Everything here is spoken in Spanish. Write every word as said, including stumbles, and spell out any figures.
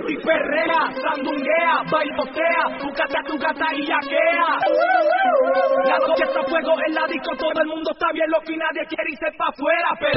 y perrea, sandunguea, bailotea, búscate a tu gata y yaquea. La noche está a fuego en la disco, todo el mundo está bien loco y nadie quiere irse pa' afuera, perrea.